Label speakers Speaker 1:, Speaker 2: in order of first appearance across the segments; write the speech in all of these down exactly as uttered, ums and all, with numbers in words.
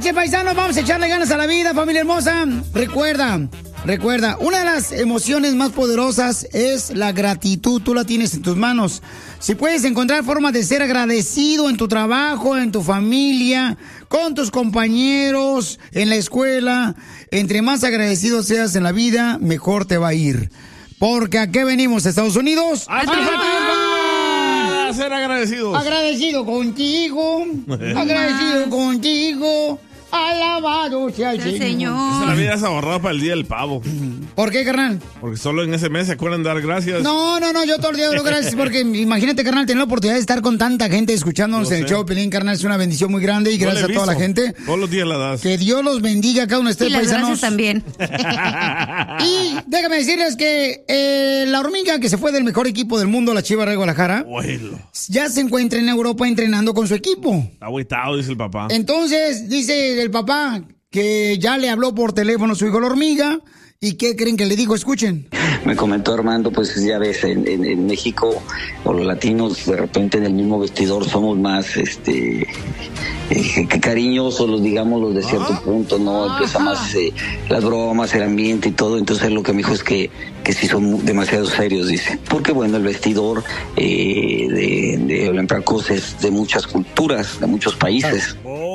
Speaker 1: noches, paisanos. Vamos a echarle ganas a la vida, familia hermosa. Recuerda, recuerda, una de las emociones más poderosas es la gratitud. Tú la tienes en tus manos. Si puedes encontrar formas de ser agradecido en tu trabajo, en tu familia, con tus compañeros, en la escuela, entre más agradecido seas en la vida, mejor te va a ir. Porque ¿a qué venimos, Estados Unidos?
Speaker 2: ¡A
Speaker 1: ¡A
Speaker 2: ser agradecidos!
Speaker 1: Agradecido contigo, agradecido contigo. Alabado sea el Señor.
Speaker 2: Señor. Esa la vida es ahorrada para el día del pavo.
Speaker 1: ¿Por qué, carnal?
Speaker 2: Porque solo en ese mes se acuerdan de dar gracias.
Speaker 1: No, no, no, yo todo el día doy gracias porque imagínate, carnal, tener la oportunidad de estar con tanta gente escuchándonos en el show, Pelín, carnal, es una bendición muy grande y gracias a toda la gente.
Speaker 2: Todos los días la das.
Speaker 1: Que Dios los bendiga, cada uno de ustedes,
Speaker 3: y las
Speaker 1: paisanos.
Speaker 3: gracias también.
Speaker 1: Y déjame decirles que eh, la hormiga que se fue del mejor equipo del mundo, la Chivas de Guadalajara,
Speaker 2: Abuelo.
Speaker 1: ya se encuentra en Europa entrenando con su equipo.
Speaker 2: Está agüitado, dice el papá.
Speaker 1: Entonces, dice el papá que ya le habló por teléfono a su hijo la hormiga. ¿Y qué creen que le dijo? Escuchen.
Speaker 4: Me comentó Armando, pues ya ves, en, en, en México, o los latinos, de repente en el mismo vestidor somos más, este, eh, que cariñosos, los digamos, los de cierto
Speaker 2: ¿Ah?
Speaker 4: punto, ¿no? Empieza más eh, las bromas, el ambiente y todo. Entonces lo que me dijo es que, que sí son demasiado serios, dice. Porque bueno, el vestidor eh, de, de Olympiacos es de muchas culturas, de muchos países.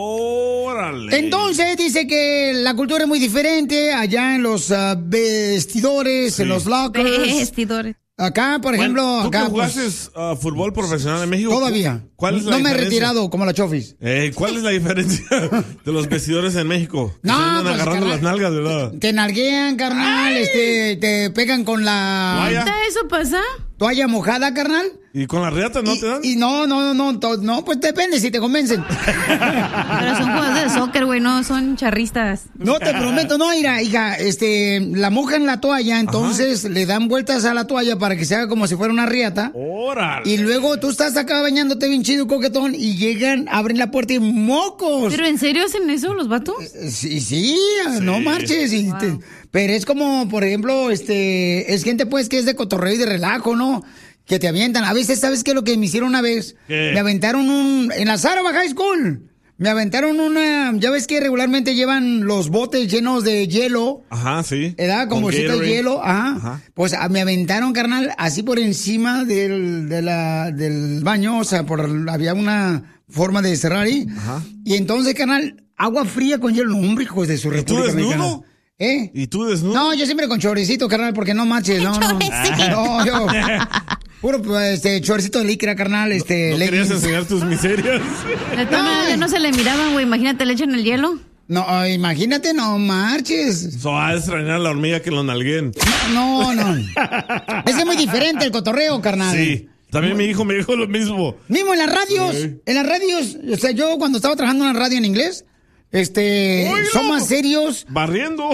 Speaker 2: ¡Órale!
Speaker 1: Entonces dice que la cultura es muy diferente allá en los uh, vestidores, sí. en los lockers.
Speaker 3: Vestidores.
Speaker 1: Acá, por ejemplo,
Speaker 2: bueno, ¿tú
Speaker 1: acá.
Speaker 2: que jugaste pues, uh, fútbol profesional en México?
Speaker 1: Todavía.
Speaker 2: ¿Cuál es la
Speaker 1: no me he
Speaker 2: diferencia?
Speaker 1: retirado como la Chofis.
Speaker 2: Eh, ¿Cuál es la diferencia de los vestidores en México?
Speaker 1: No,
Speaker 2: Se andan
Speaker 1: pues,
Speaker 2: agarrando
Speaker 1: carnal,
Speaker 2: las nalgas, ¿verdad?
Speaker 1: Te nalguean, carnal, este, te pegan con la...
Speaker 2: ¿Toalla?
Speaker 3: ¿Eso pasa?
Speaker 1: ¿Toalla mojada, carnal?
Speaker 2: ¿Y con la riata no
Speaker 1: y,
Speaker 2: te dan?
Speaker 1: Y no, no, no, no, no, pues depende si te convencen.
Speaker 3: Pero son jugadores de soccer, güey, no son charristas.
Speaker 1: No te prometo, no, mira, hija, este, la mojan la toalla, entonces Ajá. le dan vueltas a la toalla para que se haga como si fuera una riata.
Speaker 2: ¡Órale!
Speaker 1: Y luego tú estás acá bañándote bien chido, coquetón, y llegan, abren la puerta y ¡mocos!
Speaker 3: ¿Pero en serio hacen eso los vatos?
Speaker 1: Sí, sí, sí. no marches. Y wow. te, pero es como, por ejemplo, este, es gente pues que es de cotorreo y de relajo, ¿no? Que te avientan. A veces, ¿sabes qué es lo que me hicieron una vez?
Speaker 2: ¿Qué?
Speaker 1: Me aventaron un... En la Saraba High School. Me aventaron una... Ya ves que regularmente llevan los botes llenos de hielo.
Speaker 2: Ajá, sí.
Speaker 1: ¿Verdad? Como bolsita de hielo. Ajá. Ajá. Pues me aventaron, carnal, así por encima del, de la, del baño. O sea, por había una forma de cerrar ahí. Ajá. Y entonces, carnal, agua fría con hielo. Hombre, hijos de su República Mexicana. ¿Eh?
Speaker 2: ¿Y tú desnudo?
Speaker 1: No, yo siempre con chorecito, carnal, porque no marches, no, no. No, yo... Puro, este, chorcito de licra, carnal, este...
Speaker 2: ¿No querías enseñar tus miserias?
Speaker 3: De todas maneras, ya no se le miraban, güey. Imagínate, le echan el hielo.
Speaker 1: No, imagínate, no marches.
Speaker 2: So, va a extrañar a la hormiga que lo nalguen.
Speaker 1: No, no. Ese es muy diferente el cotorreo, carnal.
Speaker 2: Sí. También mi hijo me dijo lo mismo.
Speaker 1: Mismo en las radios. Sí. En las radios, o sea, yo cuando estaba trabajando en la radio en inglés... Este, ¡Oilo! Son más serios.
Speaker 2: Barriendo.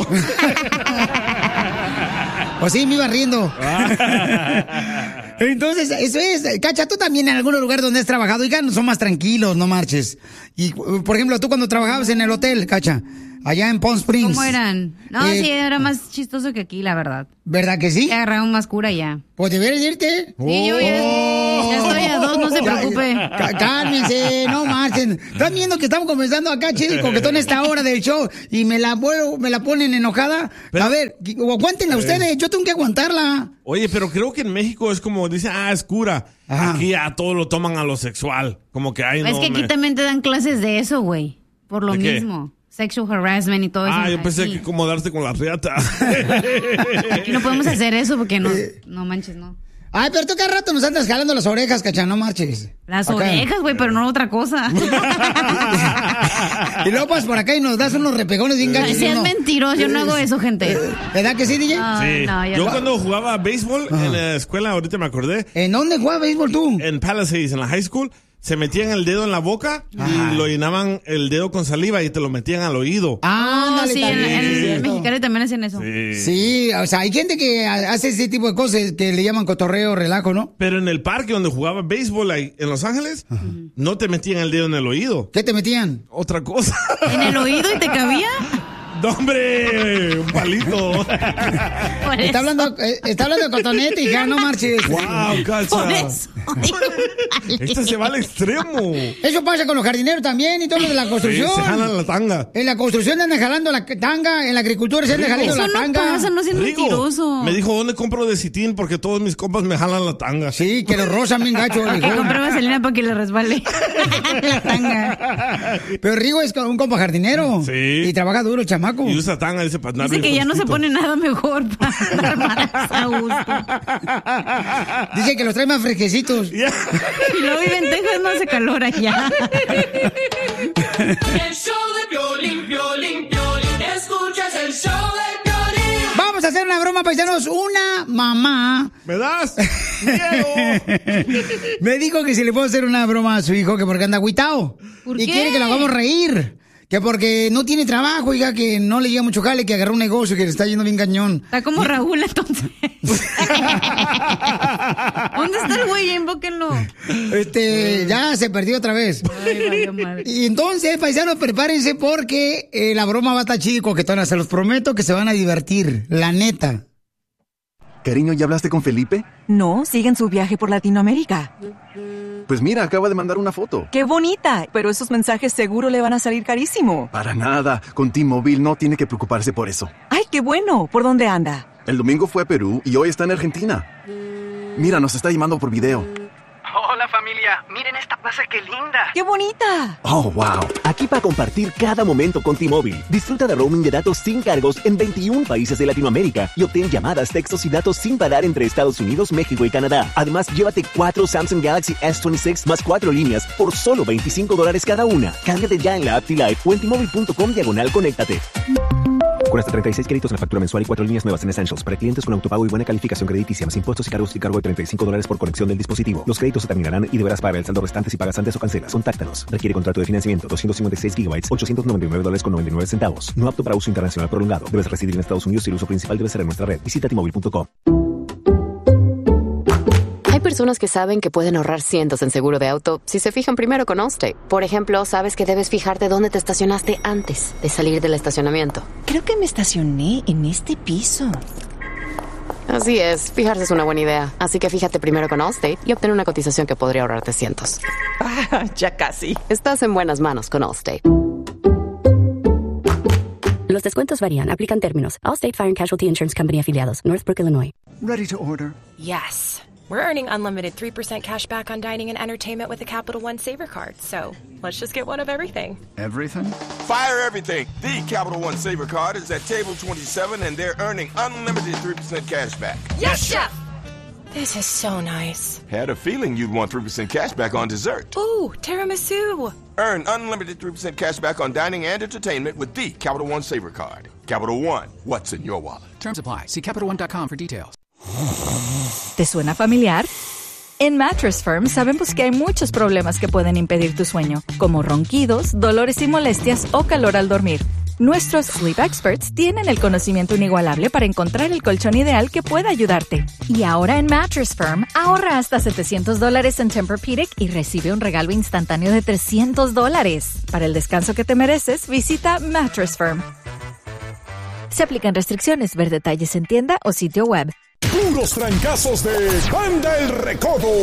Speaker 1: Pues sí, me iba riendo. Entonces, eso es. Cacha, tú también en algún lugar donde has trabajado, oigan, son más tranquilos, no marches. Y, por ejemplo, tú cuando trabajabas en el hotel, Cacha, allá en Palm Springs.
Speaker 3: ¿Cómo eran? No, eh, sí, era más chistoso que aquí, la verdad.
Speaker 1: ¿Verdad que sí?
Speaker 3: Te agarraron más cura ya.
Speaker 1: Pues deberías irte.
Speaker 3: Sí, yo ya, ya estoy a dos, no se preocupe.
Speaker 1: C- cálmense, no marchen. Están viendo que estamos comenzando acá, chido y coquetón, esta hora del show y me la, me la ponen enojada. Pero, a ver, aguántenla eh. ustedes, yo tengo que aguantarla.
Speaker 2: Oye, pero creo que en México es como, dice, ah, es cura. Ajá. Aquí ya todo lo toman a lo sexual. Como que hay no.
Speaker 3: Es que aquí
Speaker 2: me...
Speaker 3: también te dan clases de eso, güey. Por lo mismo. Sexual harassment y todo eso.
Speaker 2: Ah, yo pensé aquí. que como darse con la riata.
Speaker 3: Aquí no podemos hacer eso porque no, no manches, no.
Speaker 1: Ay, pero tú cada rato nos andas jalando las orejas, Cacha, no marches.
Speaker 3: Las
Speaker 1: acá.
Speaker 3: Orejas, güey, pero no otra cosa.
Speaker 1: Y luego pasas por acá y nos das unos repegones bien gachos.
Speaker 3: Si es no. mentiroso, yo no hago eso, gente.
Speaker 1: ¿Verdad que sí, D J?
Speaker 2: Sí.
Speaker 3: No,
Speaker 2: yo
Speaker 3: no.
Speaker 2: cuando jugaba béisbol ah. en la escuela, ahorita me acordé.
Speaker 1: ¿En dónde jugaba béisbol tú?
Speaker 2: En Palisades, en la high school. Se metían el dedo en la boca Ajá. y lo llenaban el dedo con saliva y te lo metían al oído.
Speaker 1: Ah, dale,
Speaker 3: sí,
Speaker 1: también.
Speaker 3: en, en, en Mexicali también hacen eso.
Speaker 2: Sí.
Speaker 1: sí, o sea, hay gente que hace ese tipo de cosas que le llaman cotorreo, relajo, ¿no?
Speaker 2: Pero en el parque donde jugaba béisbol ahí, en Los Ángeles, Ajá. no te metían el dedo en el oído.
Speaker 1: ¿Qué te metían?
Speaker 2: Otra cosa.
Speaker 3: ¿En el oído y te cabía?
Speaker 2: No, hombre, un palito.
Speaker 1: Está hablando, eh, está hablando de cotonete, hija, no marches.
Speaker 2: Wow, Cacha.
Speaker 3: Por eso.
Speaker 2: Esta se va al extremo.
Speaker 1: Eso pasa con los jardineros también y todo lo de la construcción.
Speaker 2: Sí, se jalan la tanga.
Speaker 1: En la construcción andan jalando la tanga, en la agricultura se andan jalando
Speaker 3: Eso
Speaker 1: la
Speaker 3: no
Speaker 1: tanga.
Speaker 3: pasa, no seas
Speaker 2: Rigo,
Speaker 3: mentiroso.
Speaker 2: me dijo, ¿dónde compro de Citín? Porque todos mis compas me jalan la tanga.
Speaker 1: Sí, que lo rozan bien gacho.
Speaker 3: Que compre vaselina para que le resbale la tanga.
Speaker 1: Pero Rigo es un compa jardinero.
Speaker 2: Sí.
Speaker 1: Y trabaja duro el chamaco.
Speaker 2: Y usa tanga, dice, para andar
Speaker 3: Dice que
Speaker 2: bien
Speaker 3: ya no se
Speaker 2: fresquito.
Speaker 3: pone nada mejor para andar más a gusto.
Speaker 1: Dice que los trae más fresquecitos.
Speaker 2: Yeah.
Speaker 3: Y luego vive en Texas, no hace calor allá.
Speaker 5: El show de Piolín, Piolín, Piolín. Escuchas el show de Piolín.
Speaker 1: Vamos a hacer una broma, paisanos. Una mamá
Speaker 2: ¿Me das miedo?
Speaker 1: me dijo que si le puedo hacer una broma a su hijo, que porque anda agüitao.
Speaker 3: ¿Por
Speaker 1: y
Speaker 3: qué?
Speaker 1: quiere que lo hagamos reír. Que porque no tiene trabajo, oiga, que no le llega mucho jale, que agarró un negocio que le está yendo bien cañón.
Speaker 3: Está como Raúl, entonces. ¿Dónde está el güey? Invóquenlo.
Speaker 1: Este, ya se perdió otra vez.
Speaker 3: Ay, vaya madre.
Speaker 1: Y entonces, paisanos, prepárense porque eh, la broma va a estar chida y coquetona. Se los prometo que se van a divertir, la neta.
Speaker 6: Cariño, ¿ya hablaste con Felipe?
Speaker 7: No, siguen su viaje por Latinoamérica.
Speaker 6: Pues mira, acaba de mandar una foto.
Speaker 7: ¡Qué bonita! Pero esos mensajes seguro le van a salir carísimo.
Speaker 6: Para nada, con T-Mobile no tiene que preocuparse por eso.
Speaker 7: ¡Ay, qué bueno! ¿Por dónde anda?
Speaker 6: El domingo fue a Perú y hoy está en Argentina. Mira, nos está llamando por video.
Speaker 8: Hola familia, miren esta plaza qué linda.
Speaker 7: ¡Qué bonita!
Speaker 6: Oh, wow.
Speaker 9: Aquí para compartir cada momento con T-Mobile. Disfruta de roaming de datos sin cargos en veintiún países de Latinoamérica y obtén llamadas, textos y datos sin parar entre Estados Unidos, México y Canadá. Además, llévate cuatro Samsung Galaxy S veintiséis más cuatro líneas por solo veinticinco dólares cada una. Cámbiate ya en la app T-Life o en T-Mobile.com diagonal conéctate. Con hasta treinta y seis créditos en la factura mensual y cuatro líneas nuevas en Essentials para clientes con autopago y buena calificación crediticia, más impuestos y cargos y cargo de treinta y cinco dólares por conexión del dispositivo. Los créditos se terminarán y deberás pagar el saldo restante si pagas antes o cancelas. Contáctanos. Requiere contrato de financiamiento. doscientos cincuenta y seis gigabytes, ochocientos noventa y nueve dólares con noventa y nueve centavos. No apto para uso internacional prolongado. Debes residir en Estados Unidos y el uso principal debe ser en nuestra red. Visita T Mobile punto com.
Speaker 10: Hay personas que saben que pueden ahorrar cientos en seguro de auto si se fijan primero con Allstate. Por ejemplo, sabes que debes fijarte dónde te estacionaste antes de salir del estacionamiento.
Speaker 7: Creo que me estacioné en este piso.
Speaker 10: Así es, fijarse es una buena idea. Así que fíjate primero con Allstate y obtén una cotización que podría ahorrarte cientos.
Speaker 7: Ah, ya casi.
Speaker 10: Estás en buenas manos con Allstate.
Speaker 11: Los descuentos varían, aplican términos. Allstate Fire and Casualty Insurance Company afiliados, Northbrook, Illinois.
Speaker 12: Ready to order?
Speaker 13: Yes. We're earning unlimited three percent cash back on dining and entertainment with the Capital One Saver Card. So let's just get one of everything.
Speaker 12: Everything?
Speaker 14: Fire everything. The Capital One Saver Card is at table twenty-seven and they're earning unlimited three percent cash back.
Speaker 13: Yes, Chef! This is so nice.
Speaker 14: Had a feeling you'd want three percent cash back on dessert.
Speaker 13: Ooh, tiramisu.
Speaker 14: Earn unlimited three percent cash back on dining and entertainment with the Capital One Saver Card. Capital One, what's in your wallet?
Speaker 15: Terms apply. See Capital One dot com for details.
Speaker 16: ¿Te suena familiar? En Mattress Firm sabemos que hay muchos problemas que pueden impedir tu sueño, como ronquidos, dolores y molestias o calor al dormir. Nuestros Sleep Experts tienen el conocimiento inigualable para encontrar el colchón ideal que pueda ayudarte. Y ahora en Mattress Firm, ahorra hasta setecientos dólares en Tempur-Pedic y recibe un regalo instantáneo de trescientos dólares. Para el descanso que te mereces, visita Mattress Firm. Se aplican restricciones. Ver detalles en tienda o sitio web.
Speaker 17: Puros trancazos de Banda El Recodo.